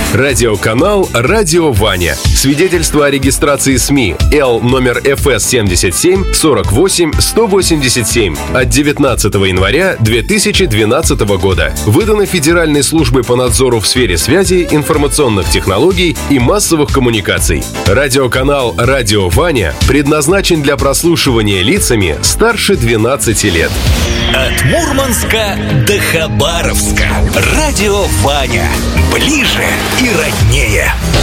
Радиоканал «Радио Ваня». Свидетельство о регистрации СМИ Л номер ФС 77 48 187 от 19 января 2012 года. Выдано Федеральной службой по надзору в сфере связи, информационных технологий и массовых коммуникаций. Радиоканал «Радио Ваня» предназначен для прослушивания лицами старше 12 лет. От Мурманска до Хабаровска. Радио Ваня. Ближе и роднее.